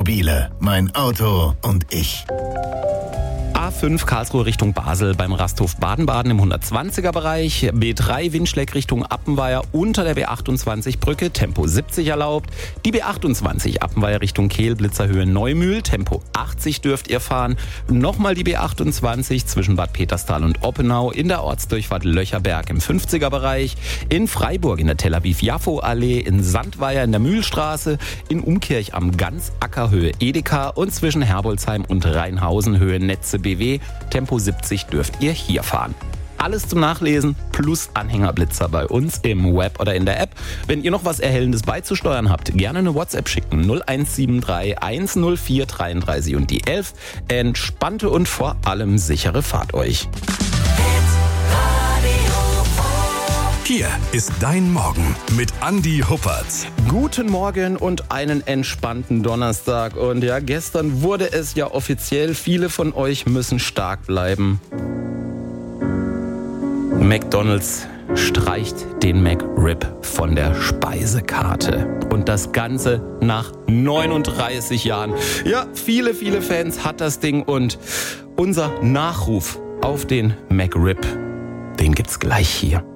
Mobile, mein Auto und ich. A5 Karlsruhe Richtung Basel beim Rasthof Baden-Baden im 120er-Bereich. B3 Windschleck Richtung Appenweier unter der B28-Brücke, Tempo 70 erlaubt. Die B28 Appenweier Richtung Kehl, Blitzerhöhe Neumühl, Tempo 80 dürft ihr fahren. Nochmal die B28 zwischen Bad Peterstal und Oppenau in der Ortsdurchfahrt Löcherberg im 50er-Bereich. In Freiburg in der Tel Aviv-Jaffo-Allee, in Sandweier in der Mühlstraße, in Umkirch am Ganzacker Höhe Edeka und zwischen Herbolzheim und Rheinhausen Höhe Netze BW. Tempo 70 dürft ihr hier fahren. Alles zum Nachlesen plus Anhängerblitzer bei uns im Web oder in der App. Wenn ihr noch was Erhellendes beizusteuern habt, gerne eine WhatsApp schicken. 0173 104 33 und die 11. Entspannte und vor allem sichere Fahrt euch. Hier ist dein Morgen mit Andi Huppertz. Guten Morgen und einen entspannten Donnerstag. Und ja, gestern wurde es ja offiziell, viele von euch müssen stark bleiben. McDonald's streicht den McRib von der Speisekarte. Und das Ganze nach 39 Jahren. Ja, viele Fans hat das Ding und unser Nachruf auf den McRib, den gibt's gleich hier.